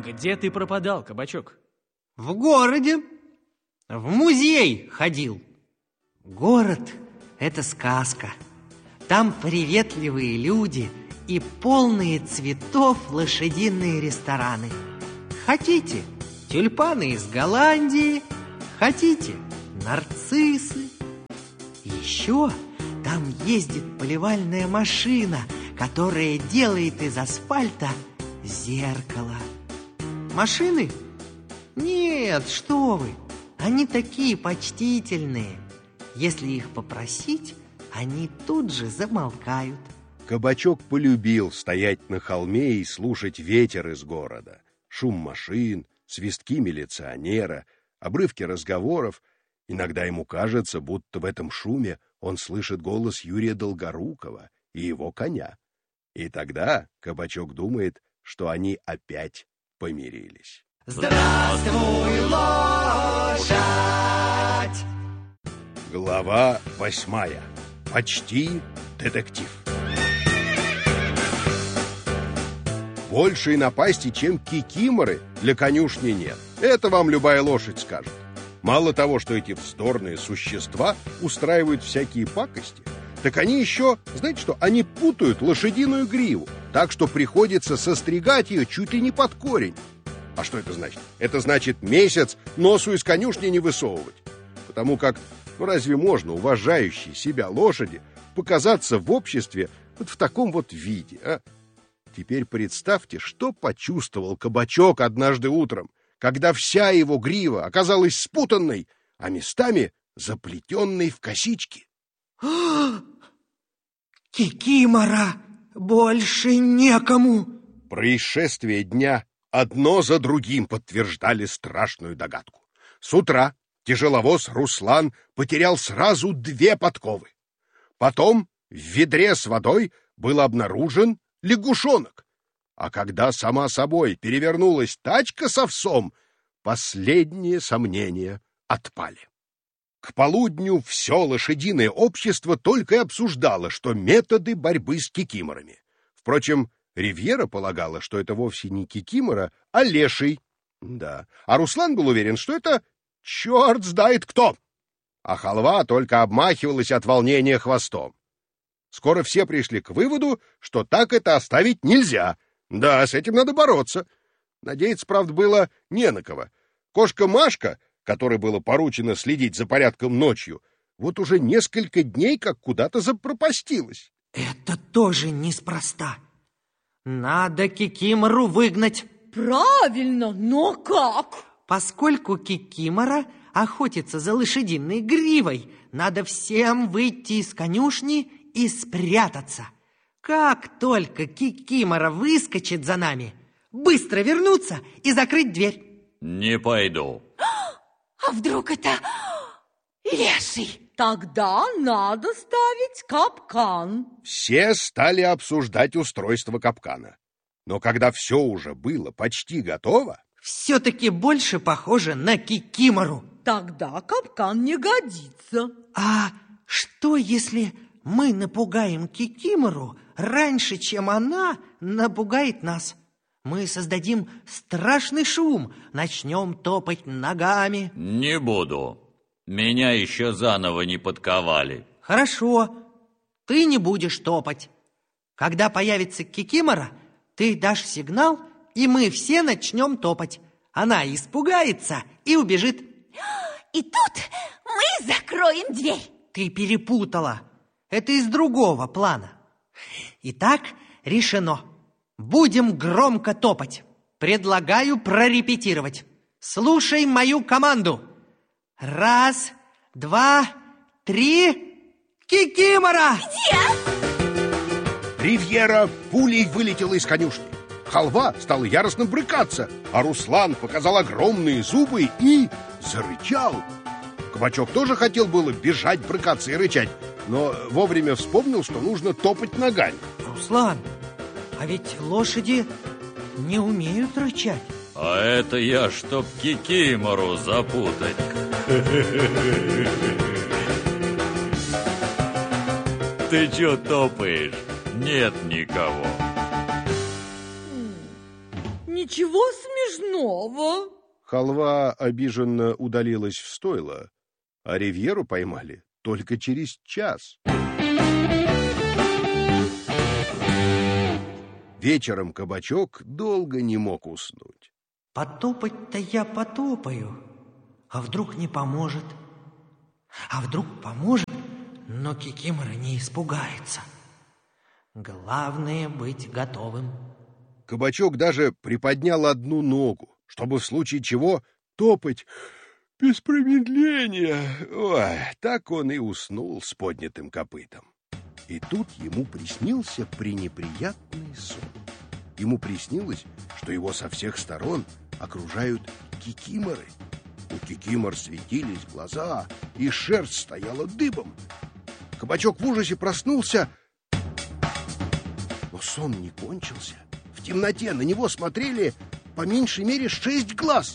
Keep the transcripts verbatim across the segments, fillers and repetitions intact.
Где ты пропадал, Кабачок? В городе. В музей ходил. Город – это сказка. Там приветливые люди и полные цветов лошадиные рестораны. Хотите – тюльпаны из Голландии, хотите – нарциссы. Еще там ездит поливальная машина, которая делает из асфальта зеркало. Машины? Нет, что вы, они такие почтительные. Если их попросить, они тут же замолкают. Кабачок полюбил стоять на холме и слушать ветер из города. Шум машин, свистки милиционера, обрывки разговоров. Иногда ему кажется, будто в этом шуме он слышит голос Юрия Долгорукова и его коня. И тогда Кабачок думает, что они опять помирились. Здравствуй, лошадь! Глава восьмая. Почти детектив. Большей напасти, чем кикиморы, для конюшни нет. Это вам любая лошадь скажет. Мало того, что эти вздорные существа устраивают всякие пакости, так они еще, знаете что, они путают лошадиную гриву, так что приходится состригать ее чуть ли не под корень. А что это значит? Это значит месяц носу из конюшни не высовывать. Потому как, ну разве можно уважающей себя лошади показаться в обществе вот в таком вот виде, а? Теперь представьте, что почувствовал Кабачок однажды утром, когда вся его грива оказалась спутанной, а местами заплетенной в косички. Кикимора больше некому. Происшествия дня одно за другим подтверждали страшную догадку. С утра тяжеловоз Руслан потерял сразу две подковы. Потом в ведре с водой был обнаружен лягушонок. А когда сама собой перевернулась тачка с овсом, последние сомнения отпали. К полудню все лошадиное общество только и обсуждало, что методы борьбы с кикиморами. Впрочем, Ривьера полагала, что это вовсе не кикимора, а леший. Да. А Руслан был уверен, что это черт знает кто. А халва только обмахивалась от волнения хвостом. Скоро все пришли к выводу, что так это оставить нельзя. Да, с этим надо бороться. Надеяться, правда, было не на кого. Кошка Машка, которой было поручено следить за порядком ночью, вот уже несколько дней как куда-то запропастилась. Это тоже неспроста. Надо кикимору выгнать. Правильно, но как? Поскольку кикимора охотится за лошадиной гривой, надо всем выйти из конюшни и спрятаться. Как только кикимора выскочит за нами, быстро вернуться и закрыть дверь. Не пойду. А вдруг это леший? Тогда надо ставить капкан. Все стали обсуждать устройство капкана. Но когда все уже было почти готово... Все-таки больше похоже на кикимору. Тогда капкан не годится. А что, если мы напугаем кикимору раньше, чем она напугает нас? Мы создадим страшный шум, начнем топать ногами. Не буду. Меня еще заново не подковали. Хорошо, ты не будешь топать. Когда появится кикимора, ты дашь сигнал, и мы все начнем топать. Она испугается и убежит. И тут мы закроем дверь. Ты перепутала. Это из другого плана. Итак, решено. Будем громко топать. Предлагаю прорепетировать. Слушай мою команду. Раз, два, три. Кикимора! Где? Ривьера пулей вылетела из конюшни. Халва стала яростно брыкаться, а Руслан показал огромные зубы и зарычал. Кабачок тоже хотел было бежать, брыкаться и рычать, но вовремя вспомнил, что нужно топать ногами. Руслан, а ведь лошади не умеют рычать. А это я, чтоб кикимору запутать. Ты чё топаешь? Нет никого. Ничего смешного. Халва обиженно удалилась в стойло, а Ривьеру поймали только через час. Вечером Кабачок долго не мог уснуть. Потопать-то я потопаю, а вдруг не поможет? А вдруг поможет, но Кикимора не испугается. Главное быть готовым. Кабачок даже приподнял одну ногу, чтобы в случае чего топать без промедления. Ой, так он и уснул с поднятым копытом. И тут ему приснился пренеприятный сон. Ему приснилось, что его со всех сторон окружают кикиморы. У кикимор светились глаза, и шерсть стояла дыбом. Кабачок в ужасе проснулся, но сон не кончился. В темноте на него смотрели по меньшей мере шесть глаз.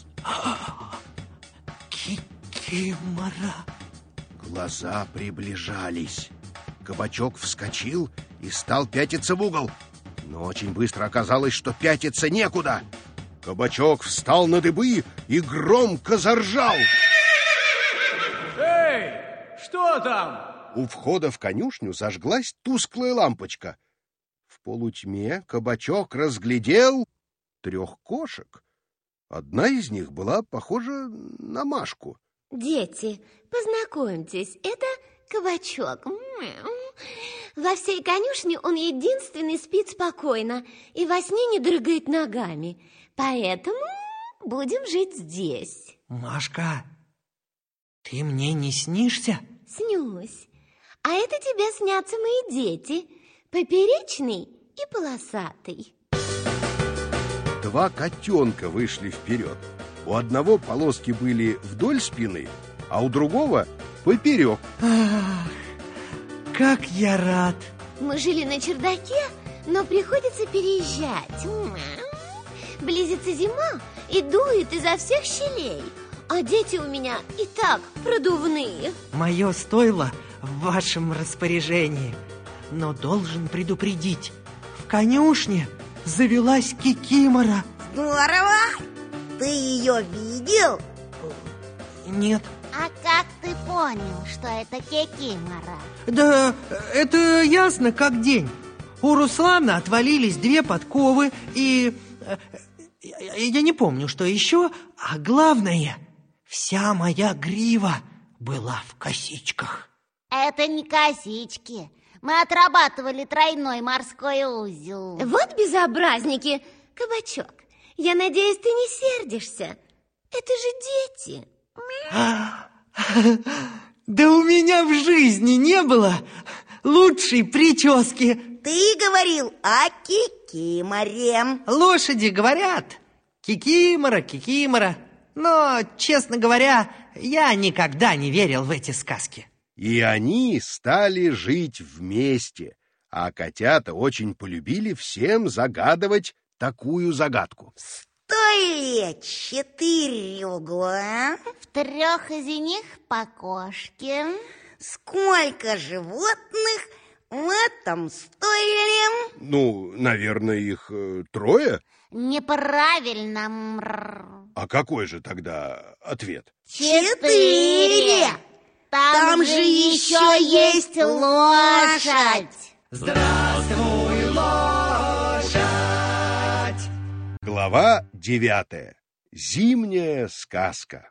Кикимора! Глаза приближались. Кабачок вскочил и стал пятиться в угол. Но очень быстро оказалось, что пятиться некуда. Кабачок встал на дыбы и громко заржал. Эй, что там? У входа в конюшню зажглась тусклая лампочка. В полутьме Кабачок разглядел трех кошек. Одна из них была похожа на Машку. Дети, познакомьтесь, это Кабачок. Во всей конюшне он единственный спит спокойно и во сне не дрыгает ногами. Поэтому будем жить здесь. Машка, ты мне не снишься? Снюсь. А это тебе снятся мои дети, поперечный и полосатый. Два котенка вышли вперед. У одного полоски были вдоль спины, а у другого поперек. Ах, как я рад! Мы жили на чердаке, но приходится переезжать. Близится зима и дует изо всех щелей, а дети у меня и так продувные. Мое стойло в вашем распоряжении, но должен предупредить, в конюшне завелась кикимора. Здорово! Ты ее видел? Нет. А как ты понял, что это кикимора? Да это ясно как день. У Руслана отвалились две подковы и... Я не помню, что еще. А главное, вся моя грива была в косичках. Это не косички. Мы отрабатывали тройной морской узел. Вот безобразники. Кабачок, я надеюсь, ты не сердишься. Это же дети. Да у меня в жизни не было лучшей прически. Ты говорил о кикиморе. Лошади говорят кикимора, кикимора. Но, честно говоря, я никогда не верил в эти сказки. И они стали жить вместе, а котята очень полюбили всем загадывать такую загадку. Стоит четыре угла. В трех из них по кошке. Сколько животных в этом стойле? Ну, наверное, их э, трое. Неправильно. Мррр. А какой же тогда ответ? Четыре. Там, Там же же еще еще есть есть лошадь. Здравствуй, лошадь! Глава девятая. Зимняя сказка.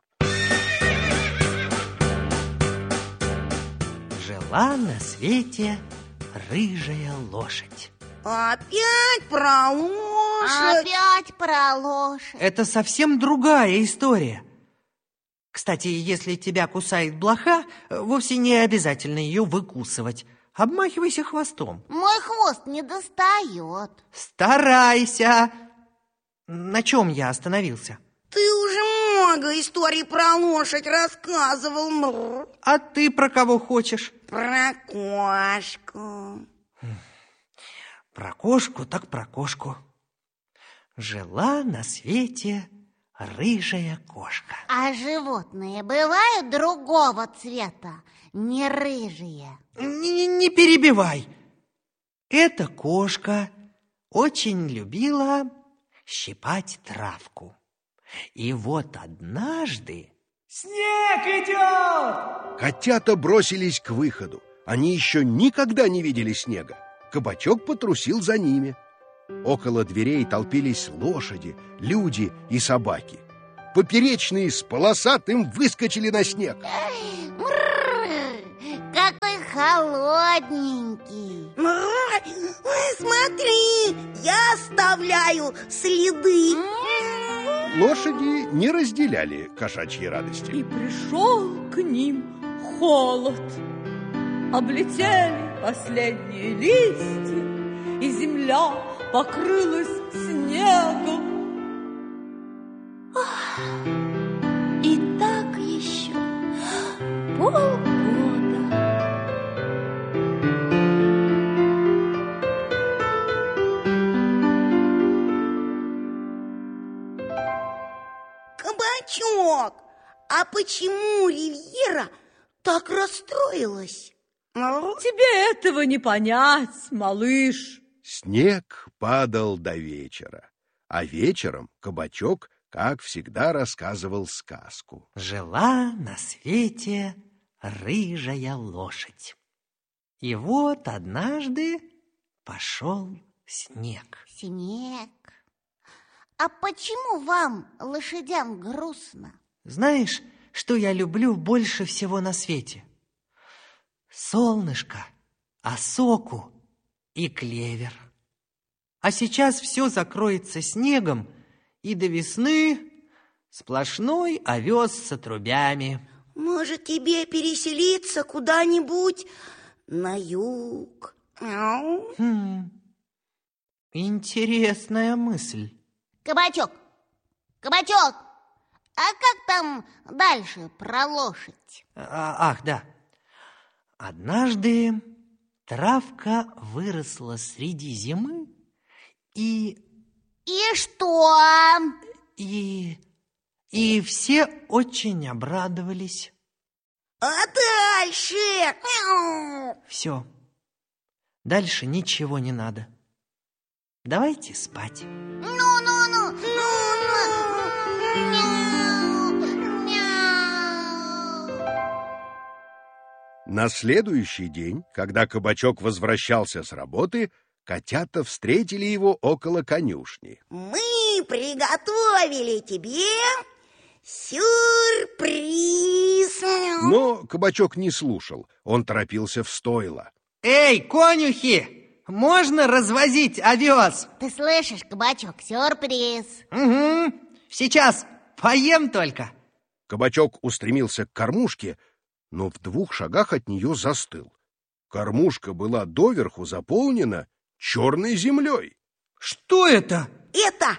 Жила на свете рыжая лошадь. Опять про лошадь? Опять про лошадь. Это совсем другая история. Кстати, если тебя кусает блоха, вовсе не обязательно ее выкусывать. Обмахивайся хвостом. Мой хвост не достает. Старайся. На чем я остановился? Ты уже много историй про лошадь рассказывал. Мрр. А ты про кого хочешь? Про кошку. Про кошку так про кошку. Жила на свете рыжая кошка. А животные бывают другого цвета, не рыжие. Не, не перебивай. Эта кошка очень любила щипать травку. И вот однажды... Снег идет! Котята бросились к выходу. Они еще никогда не видели снега. Кабачок потрусил за ними. Около дверей толпились лошади, люди и собаки. Поперечные с полосатым выскочили на снег. Какой холодненький. Ой, смотри, я оставляю следы. Лошади не разделяли кошачьей радости. И пришел к ним холод. Облетели последние листья, и земля покрылась снегом. И так еще полгода. Кабачок, а почему Ривьера так расстроилась? Тебе этого не понять, малыш. Снег падал до вечера, а вечером Кабачок, как всегда, рассказывал сказку. Жила на свете рыжая лошадь. И вот однажды пошел снег. Снег. А почему вам, лошадям, грустно? Знаешь, что я люблю больше всего на свете? Солнышко, осоку и клевер. А сейчас все закроется снегом, и до весны сплошной овес с отрубями. Может, тебе переселиться куда-нибудь на юг? Ау. Хм, интересная мысль. Кабачок, Кабачок, а как там дальше про лошадь? А, ах, да. Однажды травка выросла среди зимы, и... И что? И... И все очень обрадовались. А дальше? Мяу. Все. Дальше ничего не надо. Давайте спать. Ну-ну-ну. На следующий день, когда Кабачок возвращался с работы, котята встретили его около конюшни. Мы приготовили тебе сюрприз. Но Кабачок не слушал, он торопился в стойло. Эй, конюхи, можно развозить овес? Ты слышишь, Кабачок, сюрприз. Угу, сейчас поем только. Кабачок устремился к кормушке, но в двух шагах от нее застыл. Кормушка была доверху заполнена черной землей. Что это? Это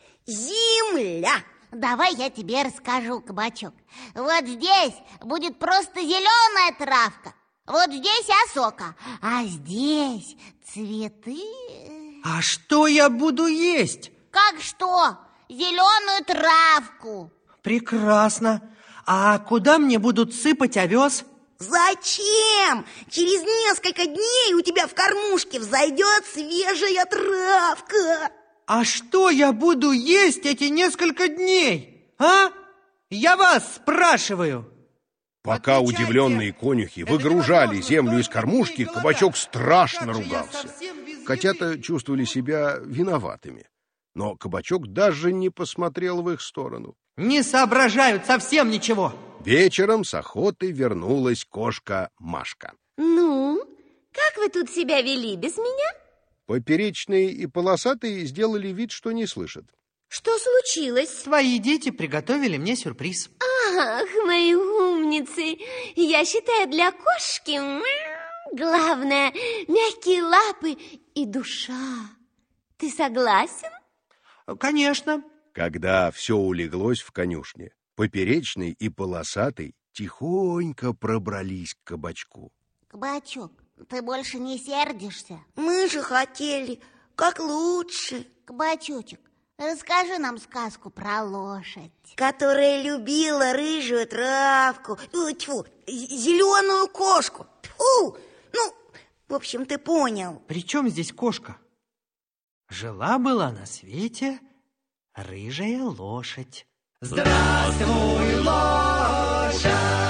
земля. Давай я тебе расскажу, Кабачок. Вот здесь будет просто зеленая травка, вот здесь осока, а здесь цветы. А что я буду есть? Как что? Зеленую травку. Прекрасно. А куда мне будут сыпать овес? Зачем? Через несколько дней у тебя в кормушке взойдет свежая травка. А что я буду есть эти несколько дней? А? Я вас спрашиваю. Пока Отвечайте. удивленные конюхи выгружали землю из кормушки, Кабачок страшно ругался. Котята чувствовали себя виноватыми. Но Кабачок даже не посмотрел в их сторону. Не соображают совсем ничего. Вечером с охоты вернулась кошка Машка. Ну, как вы тут себя вели без меня? Поперечные и полосатые сделали вид, что не слышат. Что случилось? Твои дети приготовили мне сюрприз. Ах, мои умницы! Я считаю, для кошки главное мягкие лапы и душа. Ты согласен? Конечно. Когда все улеглось в конюшне, поперечный и полосатый тихонько пробрались к Кабачку. Кабачок, ты больше не сердишься? Мы же хотели как лучше. Кабачочек, расскажи нам сказку про лошадь, Которая любила рыжую травку. Ой, тьфу, зеленую кошку. Тьфу, ну, в общем, ты понял. При чем здесь кошка? Жила-была на свете рыжая лошадь. Здравствуй, лошадь!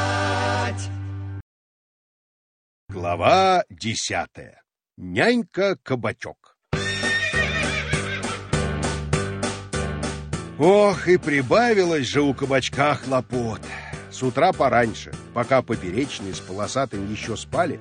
Глава десятая. Нянька-кабачок. Ох, и прибавилось же у кабачка хлопот. С утра пораньше, пока поперечные с полосатым еще спали,